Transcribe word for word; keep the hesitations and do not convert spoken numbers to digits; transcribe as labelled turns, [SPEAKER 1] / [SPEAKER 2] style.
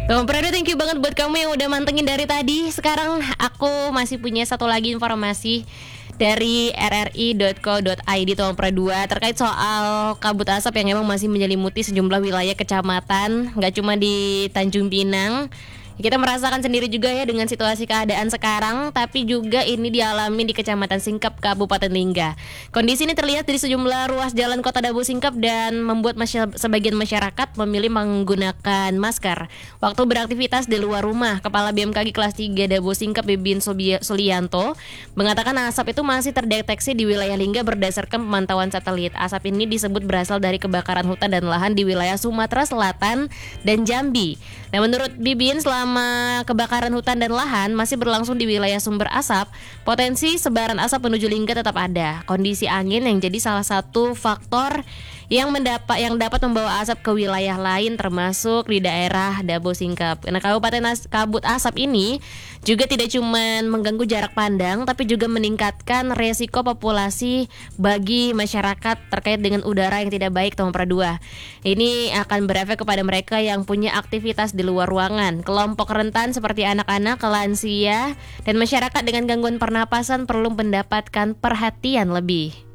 [SPEAKER 1] Tom Prado, thank you banget buat kamu yang udah mantengin dari tadi. Sekarang aku masih punya satu lagi informasi dari r r i dot co dot i d Tom Prado terkait soal kabut asap yang memang masih menyelimuti sejumlah wilayah kecamatan, nggak cuma di Tanjung Pinang. Kita merasakan sendiri juga ya dengan situasi keadaan sekarang, tapi juga ini dialami di Kecamatan Singkep, Kabupaten Lingga. Kondisi ini terlihat dari sejumlah ruas jalan Kota Dabu Singkep dan membuat masy- sebagian masyarakat memilih menggunakan masker waktu beraktivitas di luar rumah. Kepala B M K G kelas tiga Dabu Singkep, Bibin Subi- Sulianto, mengatakan asap itu masih terdeteksi di wilayah Lingga berdasarkan pemantauan satelit. Asap ini disebut berasal dari kebakaran hutan dan lahan di wilayah Sumatera Selatan dan Jambi. Nah, menurut Bibin, selama kebakaran hutan dan lahan masih berlangsung di wilayah sumber asap, potensi sebaran asap menuju Lingga tetap ada. Kondisi angin yang jadi salah satu faktor yang mendapat yang dapat membawa asap ke wilayah lain termasuk di daerah Dabu Singkep. Nah, kabupaten as, kabut asap ini juga tidak cuma mengganggu jarak pandang tapi juga meningkatkan resiko populasi bagi masyarakat terkait dengan udara yang tidak baik, Tom Pradua. Ini akan berefek kepada mereka yang punya aktivitas di luar ruangan. Kelompok rentan seperti anak-anak, lansia, dan masyarakat dengan gangguan pernapasan perlu mendapatkan perhatian lebih.